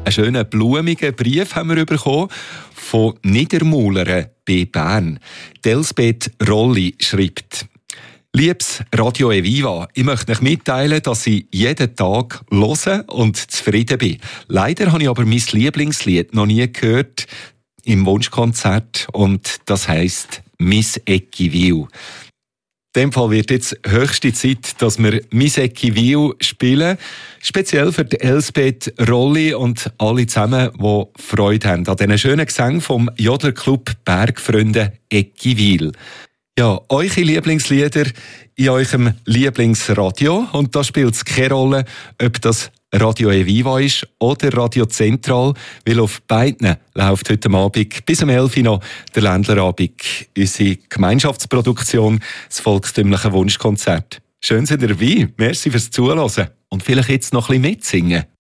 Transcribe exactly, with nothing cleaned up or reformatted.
Einen schönen blumigen Brief haben wir bekommen von Niedermuhlern bei Bern. Elsbeth Rolli schreibt: Liebes Radio Eviva, ich möchte euch mitteilen, dass ich jeden Tag höre und zufrieden bin. Leider habe ich aber mein Lieblingslied noch nie gehört im Wunschkonzert und das heisst «Miss Ecki Wil». In dem Fall wird jetzt höchste Zeit, dass wir «Miss Ecki Wil» spielen. Speziell für die Elsbeth Rolli und alle zusammen, die Freude haben an diesen schönen Gesang vom Jodlerclub Bergfreunde Ecki Wil. Ja, eure Lieblingslieder in eurem Lieblingsradio. Und da spielt es keine Rolle, ob das Radio Eviva ist oder Radio Zentral, weil auf beiden läuft heute Abend bis um elf Uhr noch der Ländlerabend, unsere Gemeinschaftsproduktion, das volkstümliche Wunschkonzert. Schön, seid ihr dabei. Merci fürs Zuhören. Und vielleicht jetzt noch ein bisschen mitsingen.